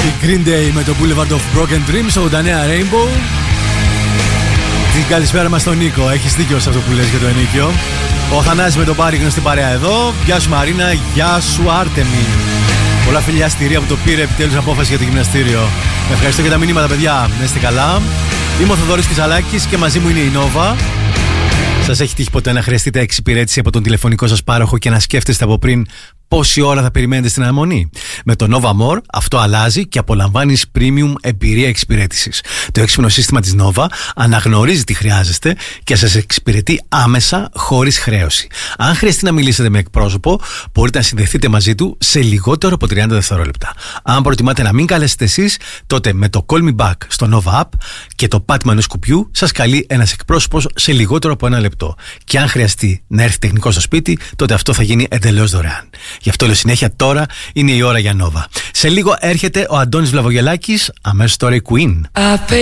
Green Day με το Boulevard of Broken Dreams, 89 Rainbow. Την καλησπέρα μας στον Νίκο. Έχεις δίκιο σε αυτό που λες για το ενίκιο. Ο Θανάσης με τον Πάρη, γνωστή παρέα εδώ. Γεια σου Μαρίνα, γεια σου Άρτεμι. Πολλά φιλιά στη Ρία που το πήρε επιτέλους απόφαση για το γυμναστήριο. Ευχαριστώ για τα μηνύματα, παιδιά. Να είστε καλά. Είμαι ο Θοδωρής Κισαλάκης και μαζί μου είναι η Νόβα. Σας έχει τύχει ποτέ να χρειαστείτε εξυπηρέτηση από τον τηλεφωνικό σας πάροχο και να σκέφτεστε από πριν πόση ώρα θα περιμένετε στην αναμονή? Με το Nova More αυτό αλλάζει και απολαμβάνεις premium εμπειρία εξυπηρέτησης. Το έξυπνο σύστημα της Nova αναγνωρίζει τι χρειάζεστε και σας εξυπηρετεί άμεσα χωρίς χρέωση. Αν χρειαστεί να μιλήσετε με εκπρόσωπο, μπορείτε να συνδεθείτε μαζί του σε λιγότερο από 30 δευτερόλεπτα. Αν προτιμάτε να μην καλέσετε εσείς, τότε με το Call Me Back στο Nova App και το πάτημα ενός κουπιού σας καλεί ένας εκπρόσωπος σε λιγότερο από 1 λεπτό. Και αν χρειαστεί να έρθει τεχνικό στο σπίτι, τότε αυτό θα γίνει εντελώς δωρεάν. Γι' αυτό λέω συνέχεια, τώρα είναι η ώρα για Nova. Σε λίγο έρχεται ο Αντώνης Βλαβογελάκης, αμέσως τώρα η Queen.